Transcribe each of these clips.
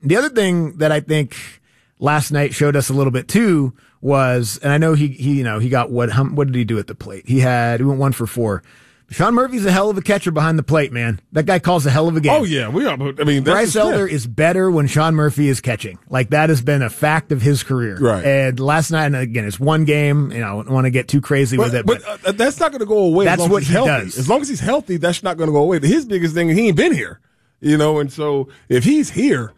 The other thing that I think last night showed us a little bit too was, and I know he got what did he do at the plate? He went 1 for 4. Sean Murphy's a hell of a catcher behind the plate, man. That guy calls a hell of a game. Oh yeah, we are. I mean, Bryce Elder is better when Sean Murphy is catching. Like, that has been a fact of his career. Right. And last night, and again, it's one game. I don't want to get too crazy with it, but that's not going to go away. That's as long what as he healthy. does. As long as he's healthy, that's not going to go away. His biggest thing, he ain't been here, and so if he's here,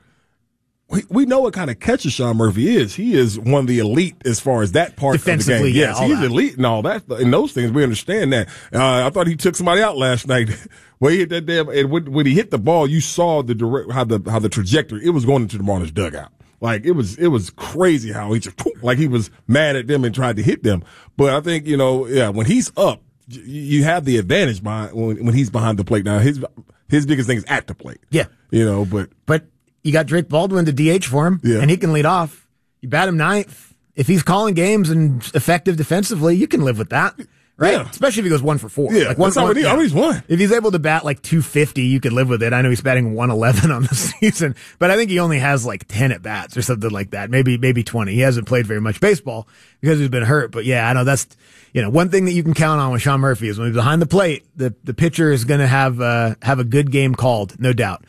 we know what kind of catcher Sean Murphy is. He is one of the elite as far as that part of the game. Yes, he's elite and all that. And those things, we understand that. I thought he took somebody out last night. When he hit that damn, and when he hit the ball, you saw how the trajectory, it was going into the Marlins dugout. Like, it was crazy how he just, like, he was mad at them and tried to hit them. But I think, when he's up, you have the advantage when he's behind the plate. Now, his biggest thing is at the plate. Yeah. But you got Drake Baldwin to DH for him, and he can lead off. You bat him ninth. If he's calling games and effective defensively, you can live with that, right? Yeah. Especially if he goes 1 for 4. Yeah, that's not what he always won. If he's able to bat like 250, you could live with it. I know he's batting 111 on the season, but I think he only has like 10 at bats or something like that. Maybe 20. He hasn't played very much baseball because he's been hurt. But yeah, I know that's one thing that you can count on with Sean Murphy is when he's behind the plate, the pitcher is going to have a good game called, no doubt.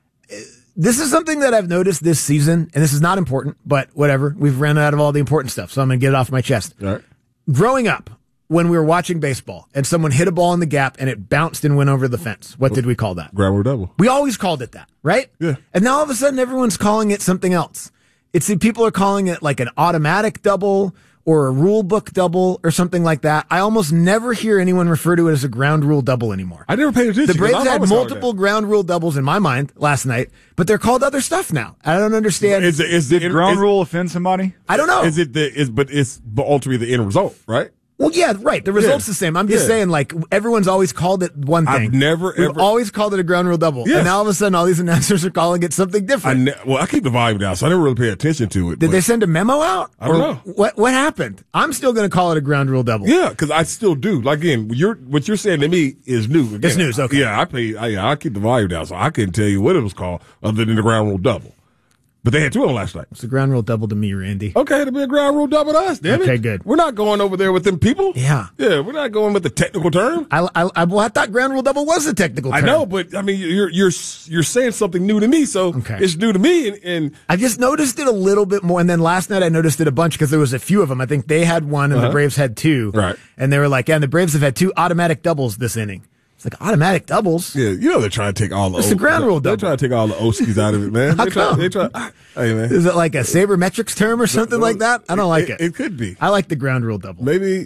This is something that I've noticed this season, and this is not important, but whatever. We've run out of all the important stuff, so I'm going to get it off my chest. All right. Growing up, when we were watching baseball, and someone hit a ball in the gap, and it bounced and went over the fence, what did we call that? Ground rule double. We always called it that, right? Yeah. And now all of a sudden, everyone's calling it something else. People are calling it like an automatic double, or a rule book double or something like that. I almost never hear anyone refer to it as a ground rule double anymore. I never paid attention. The Braves had multiple ground rule doubles in my mind last night, but they're called other stuff now. I don't understand. Did ground rule offend somebody? I don't know. But it's ultimately the end result, right? Well, yeah, right. The result's the same. I'm just saying, like, everyone's always called it one thing. We've always called it a ground rule double. Yes. And now all of a sudden, all these announcers are calling it something different. I keep the volume down, so I never really pay attention to it. Did they send a memo out? I don't know. What happened? I'm still going to call it a ground rule double. Yeah, because I still do. Like, again, what you're saying to me is new. Again, it's news, okay. Yeah, I keep the volume down, so I couldn't tell you what it was called other than the ground rule double. But they had 2 of them last night. It's a ground rule double to me, Randy. Okay, it'll be a ground rule double to us, damn it. Okay, good. We're not going over there with them people. Yeah. Yeah, we're not going with the technical term. I thought ground rule double was a technical term. I know, but I mean, you're saying something new to me, so it's new to me. And I just noticed it a little bit more. And then last night I noticed it a bunch because there was a few of them. I think they had 1 and the Braves had 2. Right. And they were like, and the Braves have had 2 automatic doubles this inning. It's like automatic doubles. Yeah, they're trying to take all the. It's a ground rule double. They're trying to take all the Oskies out of it, man. How come? They try. Hey, man. Is it like a sabermetrics term or something like that? I don't like it. It could be. I like the ground rule double. Maybe.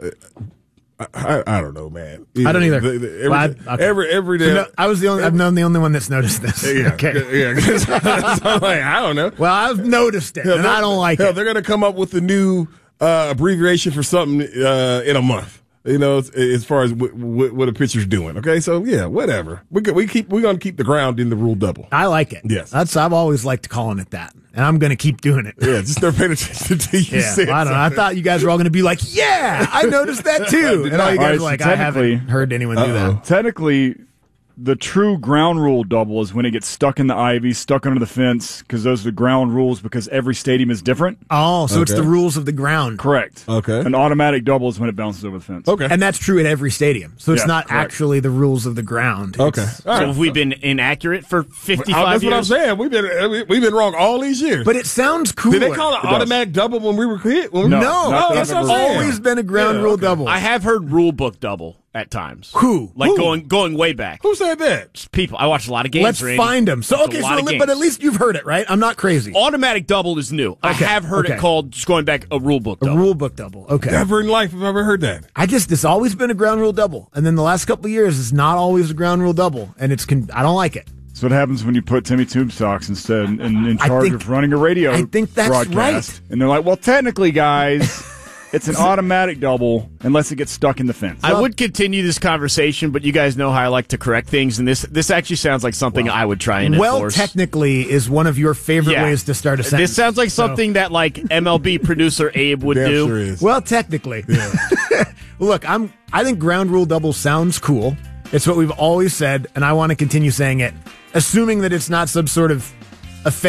I don't know, man. I don't either. Every day. So I've known the only one that's noticed this. Yeah. Okay. Yeah. So I'm like, I don't know. Well, I've noticed it, and I don't like it. They're going to come up with a new abbreviation for something in a month. As far as what a pitcher's doing. Okay, so yeah, whatever. We're gonna keep the ground in the rule double. I like it. Yes, I've always liked calling it that, and I'm gonna keep doing it. Yeah, just never paying attention to you. Yeah, I don't know. I thought you guys were all gonna be like, yeah, I noticed that too, and all you guys are like, I haven't heard anyone do that. Technically, the true ground rule double is when it gets stuck in the ivy, stuck under the fence, because those are the ground rules because every stadium is different. Oh, so it's the rules of the ground. Correct. Okay. An automatic double is when it bounces over the fence. Okay. And that's true at every stadium. So it's not correct. actually the rules of the ground. Okay. So have we been inaccurate for 55 years? That's what I'm saying. We've been wrong all these years. But it sounds cooler. Did they call it automatic double when we were kids? No, that's it's always been a ground rule double. I have heard rule book double at times. Who? Like going way back. Who said that? Just people. I watch a lot of games. Let's Randy. find them. So but at least you've heard it, right? I'm not crazy. Automatic double is new. I have heard it called, just going back, a rule book double. A rule book double. Okay. Never in life have I ever heard that. It's always been a ground rule double, and then the last couple of years it's not always a ground rule double, and I don't like it. That's what happens when you put Timmy Tombstocks instead in charge of running a radio I think that's broadcast. right. And they're like, well, technically, guys, it's an automatic double unless it gets stuck in the fence. I would continue this conversation, but you guys know how I like to correct things, and this actually sounds like something I would try and enforce. Technically is one of your favorite ways to start a sentence. This sounds like something that like MLB producer Abe would do. Sure is. Well, technically. Yeah. Look, I think ground rule double sounds cool. It's what we've always said, and I want to continue saying it, assuming that it's not some sort of offensive